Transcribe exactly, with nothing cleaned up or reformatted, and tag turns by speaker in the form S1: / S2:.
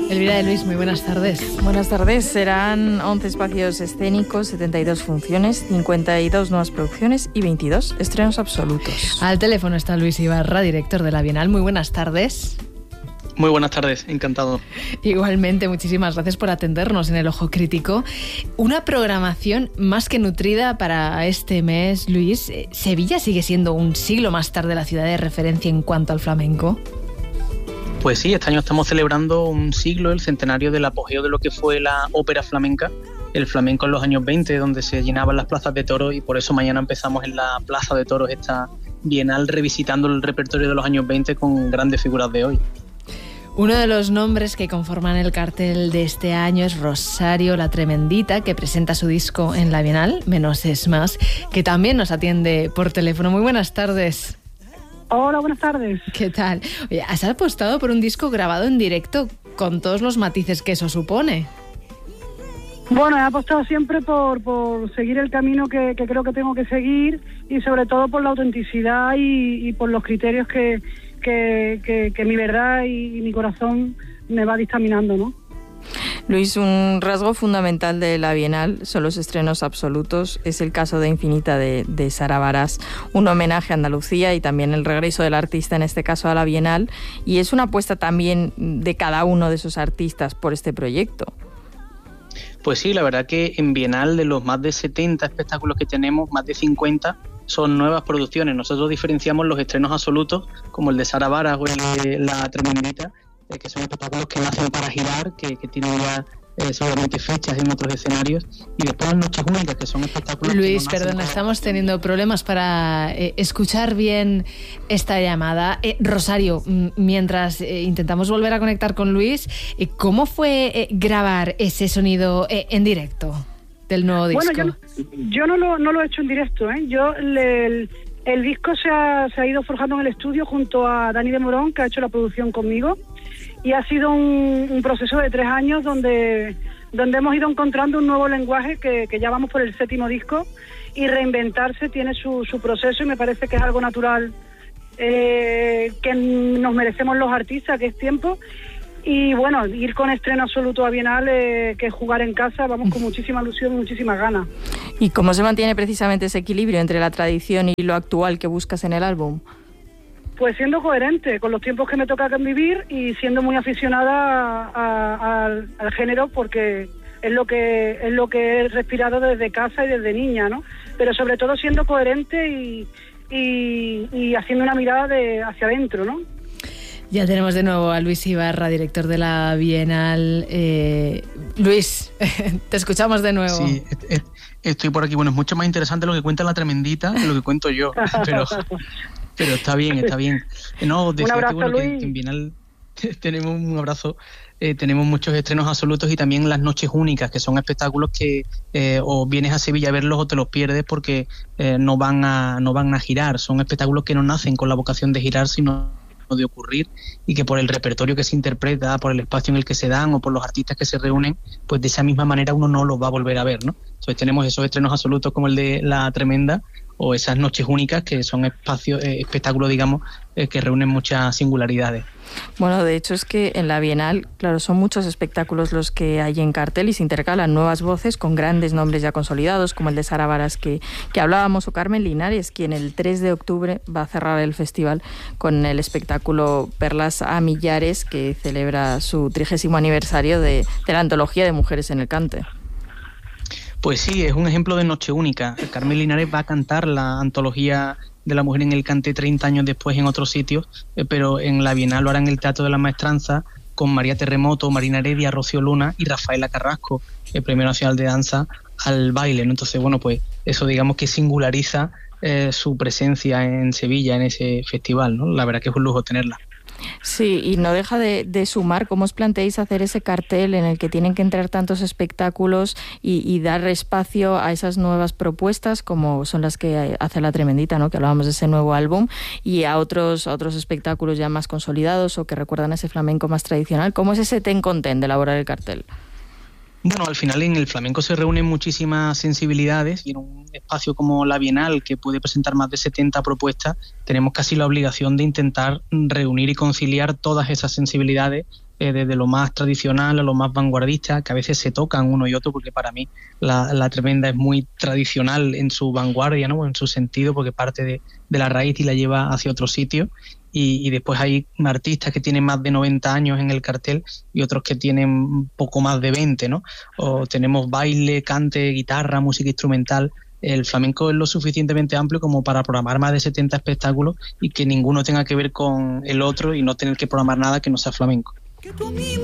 S1: Elvira de Luis, muy buenas tardes.
S2: Buenas tardes. Serán once espacios escénicos, setenta y dos funciones, cincuenta y dos nuevas producciones y veintidós estrenos absolutos.
S1: Al teléfono está Luis Ibarra, director de la Bienal. Muy buenas tardes.
S3: Muy buenas tardes, encantado.
S1: Igualmente, muchísimas gracias por atendernos en El Ojo Crítico. Una programación más que nutrida para este mes, Luis. ¿Sevilla sigue siendo un siglo más tarde la ciudad de referencia en cuanto al flamenco?
S3: Pues sí, este año estamos celebrando un siglo, el centenario del apogeo de lo que fue la ópera flamenca, el flamenco en los años veinte, donde se llenaban las plazas de toros, y por eso mañana empezamos en la Plaza de Toros esta Bienal revisitando el repertorio de los años veinte con grandes figuras de hoy.
S1: Uno de los nombres que conforman el cartel de este año es Rosario La Tremendita, que presenta su disco en la Bienal, Menos es Más, que también nos atiende por teléfono. Muy buenas tardes.
S4: Hola, buenas tardes.
S1: ¿Qué tal? Oye, has apostado por un disco grabado en directo con todos los matices que eso supone.
S4: Bueno, he apostado siempre por, por seguir el camino que, que creo que tengo que seguir, y sobre todo por la autenticidad y, y por los criterios que, que, que, que mi verdad y, y mi corazón me va dictaminando, ¿no?
S2: Luis, un rasgo fundamental de la Bienal son los estrenos absolutos. Es el caso de Infinita de, de Sara Varas, un homenaje a Andalucía y también el regreso del artista, en este caso a la Bienal, y es una apuesta también de cada uno de esos artistas por este proyecto.
S3: Pues sí, la verdad que en Bienal, de los más de setenta espectáculos que tenemos, más de cincuenta son nuevas producciones. Nosotros diferenciamos los estrenos absolutos, como el de Sara Varas o el de La Tremendita, que son espectáculos que nacen para girar, que, que tienen ya eh, seguramente fechas en otros escenarios, y después las noches únicas, que son espectáculos...
S1: Luis,
S3: que no
S1: perdona,
S3: para...
S1: estamos teniendo problemas para eh, escuchar bien esta llamada. Eh, Rosario, m- mientras eh, intentamos volver a conectar con Luis, eh, ¿cómo fue eh, grabar ese sonido eh, en directo del nuevo disco?
S4: Bueno, yo, yo no, lo, no lo he hecho en directo, ¿eh? Yo le, el, el disco se ha, se ha ido forjando en el estudio junto a Dani de Morón, que ha hecho la producción conmigo. Y ha sido un, un proceso de tres años donde, donde hemos ido encontrando un nuevo lenguaje, que, que ya vamos por el séptimo disco, y reinventarse tiene su, su proceso, y me parece que es algo natural eh, que nos merecemos los artistas, que es tiempo. Y bueno, ir con estreno absoluto a Bienal, eh, que es jugar en casa, vamos con muchísima ilusión y muchísimas ganas.
S2: ¿Y cómo se mantiene precisamente ese equilibrio entre la tradición y lo actual que buscas en el álbum?
S4: Pues siendo coherente con los tiempos que me toca vivir y siendo muy aficionada a, a, al, al género, porque es lo que es lo que he respirado desde casa y desde niña, ¿no? Pero sobre todo siendo coherente y, y, y haciendo una mirada de hacia adentro, ¿no?
S1: Ya tenemos de nuevo a Luis Ibarra, director de la Bienal. Eh, Luis, te escuchamos de nuevo.
S3: Sí, estoy por aquí. Bueno, es mucho más interesante lo que cuenta La Tremendita que lo que cuento yo, pero... Pero está bien, está bien. No, decía
S4: un abrazo,
S3: que, bueno,
S4: Luis.
S3: que, que en Bienal tenemos un abrazo, eh, tenemos muchos estrenos absolutos y también las noches únicas, que son espectáculos que eh, o vienes a Sevilla a verlos o te los pierdes porque eh, no van a no van a girar. Son espectáculos que no nacen con la vocación de girar, sino de ocurrir, y que por el repertorio que se interpreta, por el espacio en el que se dan o por los artistas que se reúnen, pues de esa misma manera uno no los va a volver a ver, ¿no? Entonces tenemos esos estrenos absolutos como el de La Tremenda, o esas noches únicas, que son espacios, eh, espectáculos, digamos, eh, que reúnen muchas singularidades.
S2: Bueno, de hecho es que en la Bienal, claro, son muchos espectáculos los que hay en cartel y se intercalan nuevas voces con grandes nombres ya consolidados, como el de Sara Varas que, que hablábamos, o Carmen Linares, quien el tres de octubre va a cerrar el festival con el espectáculo Perlas a Millares, que celebra su trigésimo aniversario de, de la antología de Mujeres en el Cante.
S3: Pues sí, es un ejemplo de noche única. Carmen Linares va a cantar la antología de la mujer en el Cante treinta años después en otros sitios, eh, pero en la Bienal lo hará en el Teatro de la Maestranza con María Terremoto, Marina Heredia, Rocío Luna y Rafaela Carrasco, el Premio Nacional de Danza al baile, ¿no? Entonces, bueno, pues eso digamos que singulariza eh, su presencia en Sevilla en ese festival, ¿no? La verdad que es un lujo tenerla.
S2: Sí, y no deja de, de sumar cómo os planteáis hacer ese cartel en el que tienen que entrar tantos espectáculos y, y dar espacio a esas nuevas propuestas, como son las que hace La Tremendita, ¿no? Que hablábamos de ese nuevo álbum, y a otros, a otros espectáculos ya más consolidados o que recuerdan ese flamenco más tradicional. ¿Cómo es ese ten con ten de elaborar el cartel?
S3: Bueno, al final en el flamenco se reúnen muchísimas sensibilidades, y en un espacio como la Bienal, que puede presentar más de setenta propuestas, tenemos casi la obligación de intentar reunir y conciliar todas esas sensibilidades eh, desde lo más tradicional a lo más vanguardista, que a veces se tocan uno y otro, porque para mí la, la tremenda es muy tradicional en su vanguardia, ¿no? En su sentido, porque parte de, de la raíz y la lleva hacia otro sitio. Y, y después hay artistas que tienen más de noventa años en el cartel y otros que tienen poco más de veinte, ¿no? O tenemos baile, cante, guitarra, música instrumental. El flamenco es lo suficientemente amplio como para programar más de setenta espectáculos y que ninguno tenga que ver con el otro y no tener que programar nada que no sea flamenco.